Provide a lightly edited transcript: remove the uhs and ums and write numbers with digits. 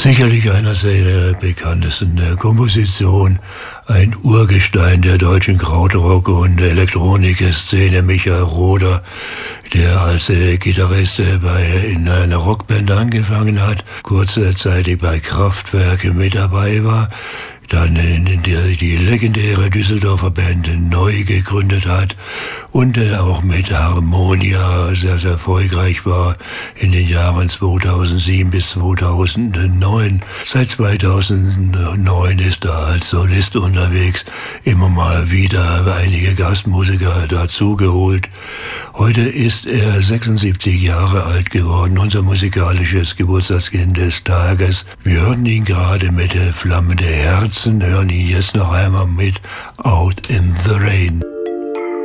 Sicherlich einer seiner bekanntesten Kompositionen, ein Urgestein der deutschen Krautrock- und Elektronikszene, Michael Roder, der als Gitarrist in einer Rockband angefangen hat, kurzzeitig bei Kraftwerk mit dabei war, dann die legendäre Düsseldorfer Band neu gegründet hat und auch mit Harmonia sehr, sehr erfolgreich war in den Jahren 2007 bis 2009. Seit 2009 ist er als Solist unterwegs, immer mal wieder einige Gastmusiker dazugeholt. Heute ist er 76 Jahre alt geworden, unser musikalisches Geburtstagskind des Tages. Wir hören ihn gerade mit Flammende Herzen, hören ihn jetzt noch einmal mit Out in the Rain.